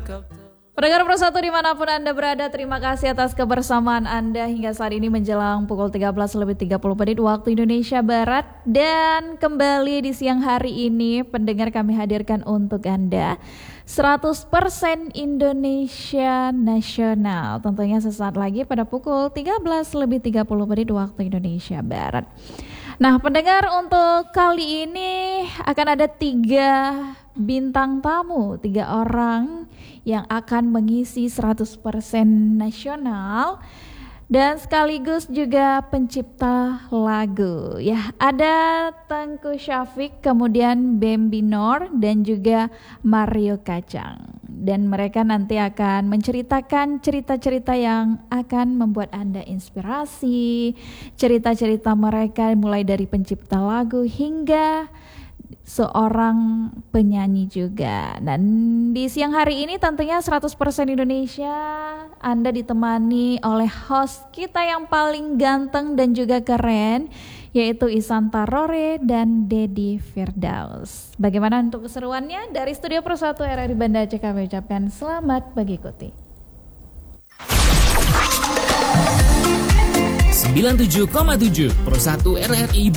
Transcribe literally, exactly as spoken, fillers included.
Pendengar Persatu dimanapun Anda berada, terima kasih atas kebersamaan Anda hingga saat ini menjelang pukul tiga belas lebih tiga puluh menit waktu Indonesia Barat. Dan kembali di siang hari ini pendengar kami hadirkan untuk Anda seratus persen Indonesia Nasional. Tentunya sesaat lagi pada pukul tiga belas lebih tiga puluh menit waktu Indonesia Barat. Nah pendengar, untuk kali ini akan ada tiga bintang tamu, tiga orang yang akan mengisi seratus persen nasional dan sekaligus juga pencipta lagu. Ya, ada Tengku Syafiq, kemudian Bambi Noor dan juga Mario Kacang. Dan mereka nanti akan menceritakan cerita-cerita yang akan membuat Anda inspirasi, cerita-cerita mereka mulai dari pencipta lagu hingga seorang penyanyi juga. Dan di siang hari ini tentunya seratus persen Indonesia Anda ditemani oleh host kita yang paling ganteng dan juga keren, yaitu Ihsan Tarore dan Dedi Firdaus. Bagaimana untuk keseruannya? Dari Studio Persatu R R I Banda Aceh kami ucapkan selamat mengikuti. sembilan puluh tujuh koma tujuh Persatu R R I